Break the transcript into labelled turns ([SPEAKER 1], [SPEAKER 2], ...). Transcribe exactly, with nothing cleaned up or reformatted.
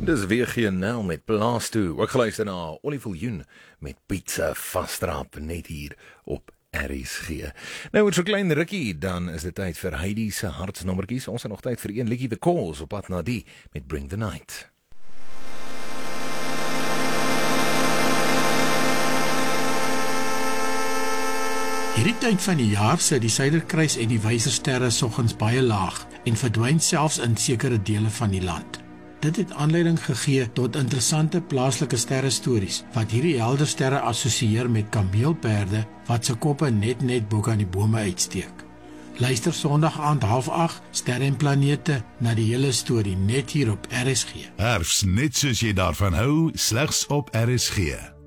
[SPEAKER 1] Dis weer geen nou met Plaas toe. Ook geluister na Ollie Viljoen met Pizza Vastrap net hier op R S G. Nou met so klein rukkie, dan is dit tyd vir Heidi se hartsnommertjies. Ons het nog tyd vir een liedjie The Cause op pad na die met Bring the Night.
[SPEAKER 2] Hierdie tyd van die jaar sit die Suiderkruis en die Wysersterre soggens baie laag en verdwyn selfs in sekere dele van die land. Dit het aanleiding gegee tot interessante plaaslike sterrestories wat hierdie helder sterre assosieer met kameelperde wat se koppe net net bo aan die bome uitsteek. Luister Sondag aand half agt, Sterre en Planete, na die hele storie net hier op R S G.
[SPEAKER 3] Herfs net soos jy daarvan hou, slegs op R S G.